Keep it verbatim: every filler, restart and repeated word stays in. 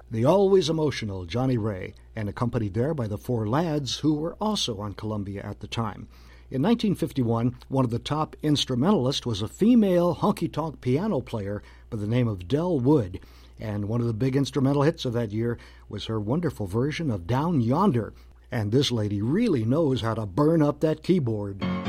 the always emotional Johnny Ray, and accompanied there by the Four Lads, who were also on Columbia at the time. In nineteen fifty-one, one of the top instrumentalists was a female honky-tonk piano player by the name of Del Wood, and one of the big instrumental hits of that year was her wonderful version of Down Yonder. And this lady really knows how to burn up that keyboard.